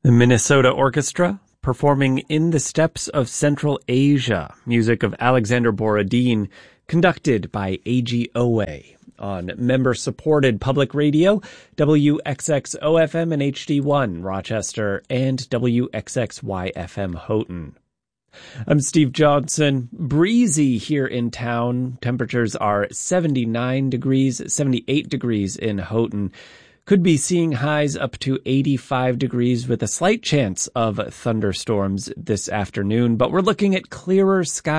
The Minnesota Orchestra performing In the Steppes of Central Asia, music of Alexander Borodin, conducted by AGOA on member-supported public radio, WXXO-FM and HD1 Rochester, and WXXY-FM Houghton. I'm Steve Johnson. Breezy here in town. Temperatures are 78 degrees in Houghton. Could be seeing highs up to 85 degrees with a slight chance of thunderstorms this afternoon, but we're looking at clearer skies